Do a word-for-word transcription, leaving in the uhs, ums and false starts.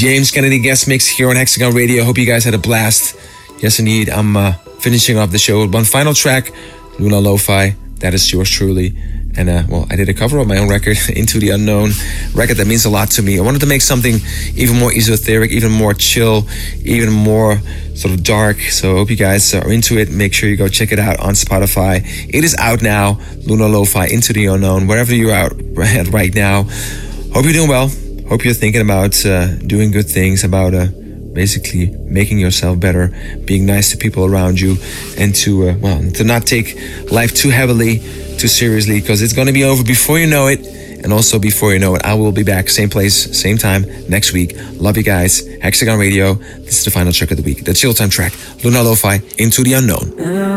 James Kennedy guest mix here on Hexagon Radio. Hope you guys had a blast. Yes, indeed. I'm uh, finishing off the show with one final track, Luna Lo-Fi. That is yours truly. And, uh, well, I did a cover of my own record, Into the Unknown, record that means a lot to me. I wanted to make something even more esoteric, even more chill, even more sort of dark. So I hope you guys are into it. Make sure you go check it out on Spotify. It is out now, Luna Lo-Fi, Into the Unknown, wherever you're out right now. Hope you're doing well. Hope you're thinking about uh, doing good things, about uh, basically making yourself better, being nice to people around you, and to, uh, well, to not take life too heavily, too seriously, because it's going to be over before you know it. And also before you know it, I will be back same place, same time next week. Love you guys. Hexagon Radio. This is the final track of the week, the Chill Time track, Luna Lo-Fi, Into the Unknown.